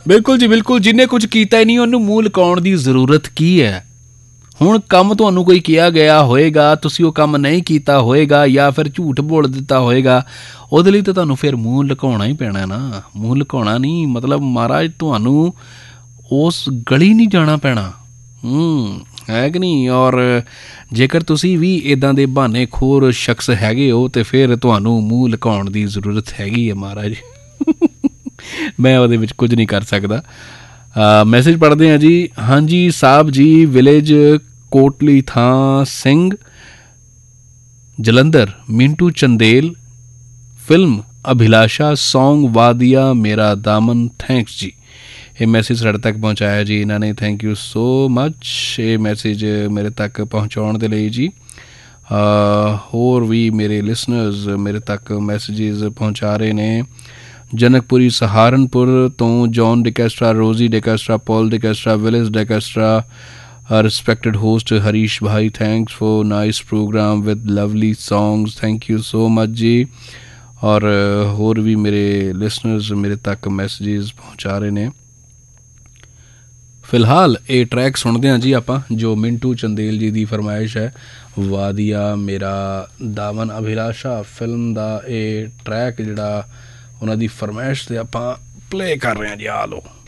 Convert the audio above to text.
ਬਿਲਕੁਲ ਜੀ ਬਿਲਕੁਲ। ਜਿਹਨੇ ਕੁਝ ਕੀਤਾ ਹੀ ਨਹੀਂ ਉਹਨੂੰ ਮੂੰਹ ਲੁਕਾਉਣ ਦੀ ਜ਼ਰੂਰਤ ਕੀ ਹੈ। ਹੁਣ ਕੰਮ ਤੁਹਾਨੂੰ ਕੋਈ ਕਿਹਾ ਗਿਆ ਹੋਏਗਾ, ਤੁਸੀਂ ਉਹ ਕੰਮ ਨਹੀਂ ਕੀਤਾ ਹੋਏਗਾ ਜਾਂ ਫਿਰ ਝੂਠ ਬੋਲ ਦਿੱਤਾ ਹੋਏਗਾ, ਉਹਦੇ ਲਈ ਤਾਂ ਤੁਹਾਨੂੰ ਫਿਰ ਮੂੰਹ ਲੁਕਾਉਣਾ ਹੀ ਪੈਣਾ ਨਾ। ਮੂੰਹ ਲੁਕਾਉਣਾ ਨਹੀਂ ਮਤਲਬ ਮਹਾਰਾਜ ਤੁਹਾਨੂੰ ਉਸ ਗਲੀ ਨਹੀਂ ਜਾਣਾ ਪੈਣਾ, ਹੈ ਕਿ ਨਹੀਂ। ਔਰ ਜੇਕਰ ਤੁਸੀਂ ਵੀ ਇੱਦਾਂ ਦੇ ਬਹਾਨੇਖੋਰ ਸ਼ਖਸ ਹੈਗੇ ਹੋ ਤਾਂ ਫਿਰ ਤੁਹਾਨੂੰ ਮੂੰਹ ਲੁਕਾਉਣ ਦੀ ਜ਼ਰੂਰਤ ਹੈਗੀ ਹੈ ਮਹਾਰਾਜ। ਮੈਂ ਉਹਦੇ ਵਿੱਚ ਕੁਝ ਨਹੀਂ ਕਰ ਸਕਦਾ। ਮੈਸੇਜ ਪੜ੍ਹਦੇ ਹਾਂ ਜੀ। ਹਾਂਜੀ ਸਾਹਿਬ ਜੀ, ਵਿਲੇਜ ਕੋਟਲੀ ਥਾਂ ਸਿੰਘ ਜਲੰਧਰ, ਮਿੰਟੂ ਚੰਦੇਲ, ਫਿਲਮ ਅਭਿਲਾਸ਼ਾ, ਸੌਂਗ ਵਾਦੀਆ ਮੇਰਾ ਦਾਮਨ। ਥੈਂਕਸ ਜੀ। ਇਹ ਮੈਸੇਜ ਸਾਡੇ ਤੱਕ ਪਹੁੰਚਾਇਆ ਜੀ ਇਹਨਾਂ ਨੇ, ਥੈਂਕ ਯੂ ਸੋ ਮੱਚ ਇਹ ਮੈਸੇਜ ਮੇਰੇ ਤੱਕ ਪਹੁੰਚਾਉਣ ਦੇ ਲਈ ਜੀ। ਹੋਰ ਵੀ ਮੇਰੇ ਲਿਸਨਰਸ ਮੇਰੇ ਤੱਕ ਮੈਸੇਜਿਸ ਪਹੁੰਚਾ ਰਹੇ ਨੇ। ਜਨਕਪੁਰੀ ਸਹਾਰਨਪੁਰ ਤੋਂ ਜੌਨ ਡਿਕੈਸਟਰਾ, ਰੋਜ਼ੀ ਡਿਕੈਸਟਰਾ, ਪੌਲ ਡਿਕੈਸਟਰਾ, ਵਿਲਿਸ ਡਿਕੈਸਟਰਾ, respected host Harish Bhai, thanks for ਨਾइस programme with lovely songs, thank you so much जी। और होर भी मेरे लिसनर्स मेरे तक मैसेजेस पहुँचा रहे ने। फिलहाल ये ट्रैक सुनते हैं जी आप, जो मिंटू चंदेल जी की फरमाइश है, वादिया मेरा दामन अभिलाषा फिल्म का ये ट्रैक जिहड़ा उन्हां दी फरमाइश से आप प्ले कर रहे हैं जी। आ लो।